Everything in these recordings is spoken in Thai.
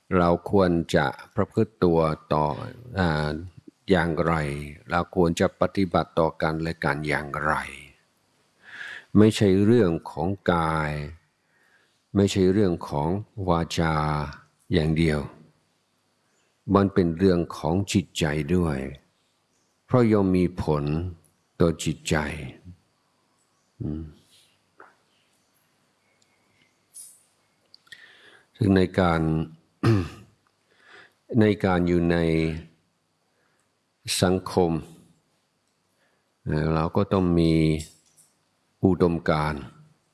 เราควรจะประพฤติตัวต่ออย่างไรเราควรจะปฏิบัติต่อกันและกันอย่างไรไม่ใช่เรื่องของกายไม่ใช่เรื่องของวาจาอย่างเดียวมันเป็นเรื่องของจิตใจด้วยเพราะย่อมมีผลต่อจิตใจซึ่งในการอยู่ในสังคมเราก็ต้องมีอุดมการณ์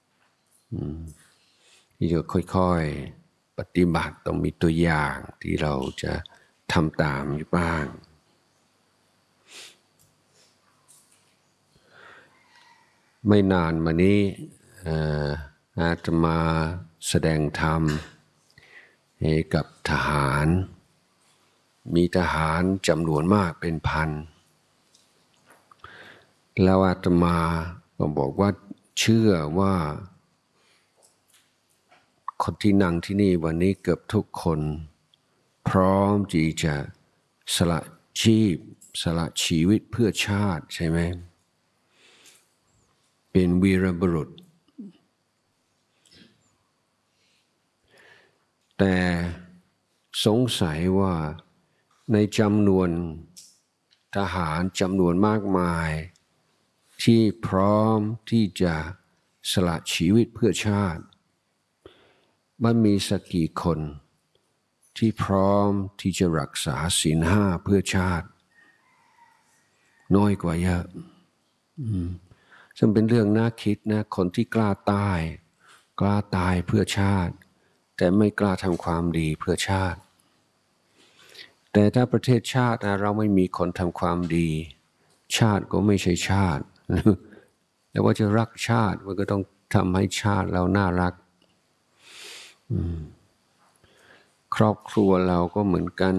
ที่จะค่อยๆปฏิบัติต้องมีตัวอย่างที่เราจะทำตามอยู่บ้างไม่นานมานี้อาตมาแสดงธรรมให้กับทหารมีทหารจำนวนมากเป็นพันแล้วอาตมาก็บอกว่าเชื่อว่าคนที่นั่งที่นี่วันนี้เกือบทุกคนพร้อมที่จะสละชีวิตเพื่อชาติใช่ไหมเป็นวีรบุรุษแต่สงสัยว่าในจำนวนทหารจำนวนมากมายที่พร้อมที่จะสละชีวิตเพื่อชาติมันมีสักกี่คนที่พร้อมที่จะรักษาศีลห้าเพื่อชาติน้อยกว่าเยอะซึ่งเป็นเรื่องน่าคิดนะคนที่กล้าตายเพื่อชาติแต่ไม่กล้าทำความดีเพื่อชาติแต่ถ้าประเทศชาติเราไม่มีคนทำความดีชาติก็ไม่ใช่ชาติแต่ว่าจะรักชาติมันก็ต้องทำให้ชาติเราน่ารักครอบครัวเราก็เหมือนกัน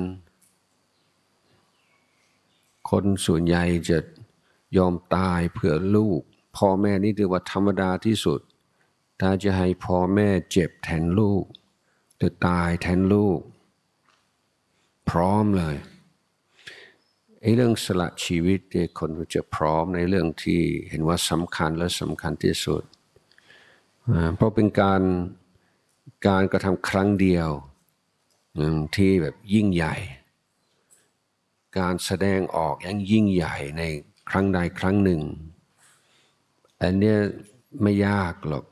คนส่วนใหญ่จะยอมตายเพื่อลูกพ่อแม่นี่ถือว่าธรรมดาที่สุดถ้าจะให้พ่อแม่เจ็บแทนลูกหรือตายแทนลูกพร้อมเลยเรื่องสละชีวิตคนจะพร้อมในเรื่องที่เห็นว่าสำคัญและสำคัญที่สุดเพราะเป็นการกระทำครั้งเดียวที่แบบยิ่งใหญ่การแสดงออกอย่างยิ่งใหญ่ในครั้งใดครั้งหนึ่งอันนี้ไม่ยากหรอก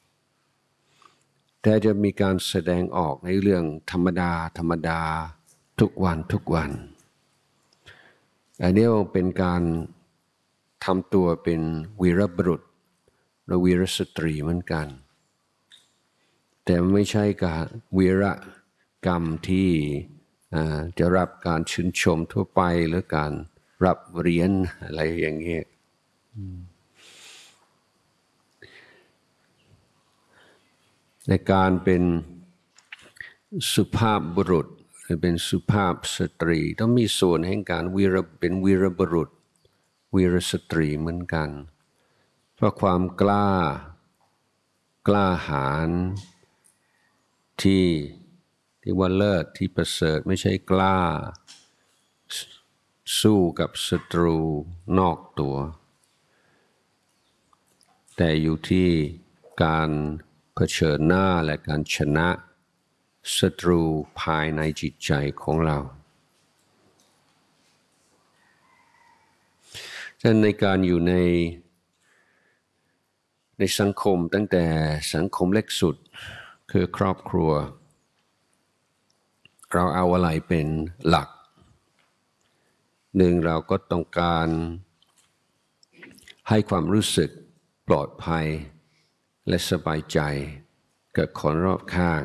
แต่จะมีการแสดงออกในเรื่องธรรมดาทุกวันอันนี้เป็นการทำตัวเป็นวีรบุรุษและวีรสตรีเหมือนกันแต่ไม่ใช่การวีรกรรมที่จะรับการชื่นชมทั่วไปหรือการรับเหรียญอะไรอย่างเงี้ยในการเป็นสุภาพบุรุษหรือเป็นสุภาพสตรีต้องมีส่วนแห่งการเป็นวีรบุรุษวีรสตรีเหมือนกันเพราะความกล้าหาญที่ว่าเลิศที่ประเสริฐไม่ใช่กล้าสู้กับศัตรูนอกตัวแต่อยู่ที่การเผชิญหน้าและการชนะศัตรูภายในจิตใจของเราฉะนั้นในการอยู่ในสังคมตั้งแต่สังคมเล็กสุดคือครอบครัวเราเอาอะไรเป็นหลักหนึ่งเราก็ต้องการให้ความรู้สึกปลอดภัยและสบายใจกับคนรอบข้าง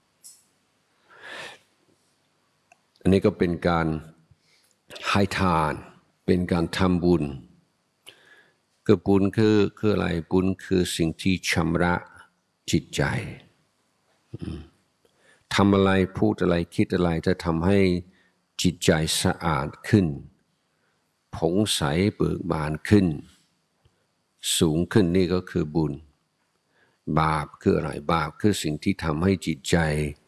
อันนี้ก็เป็นการให้ทานเป็นการทำบุญคือบุญคืออะไรบุญคือสิ่งที่ชำระจิตใจทำอะไรพูดอะไรคิดอะไรจะทำให้จิตใจสะอาดขึ้นผ่องใสเบิกบานขึ้นสูงขึ้นนี่ก็คือบุญบาปคืออะไรบาปคือสิ่งที่ทำให้จิตใจ